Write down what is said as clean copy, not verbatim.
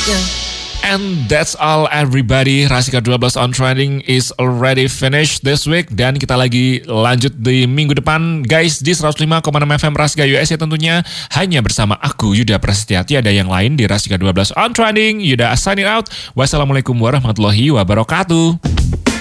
And that's all everybody. Rasika 12 on Trending is already finished this week. Dan kita lagi lanjut di minggu depan guys di 105,6 FM Rasika USA tentunya. Hanya bersama aku Yuda Prasetya. Tiada yang lain di Rasika 12 on Trending. Yuda signing out. Wassalamualaikum warahmatullahi wabarakatuh.